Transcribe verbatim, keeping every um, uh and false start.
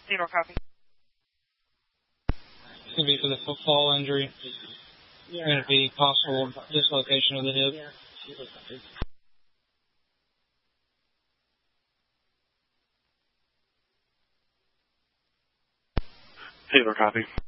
Theodore, copy. It's going to be for the footfall injury. Yeah. Going to be possible dislocation of the hip. Yeah. Theodore, copy.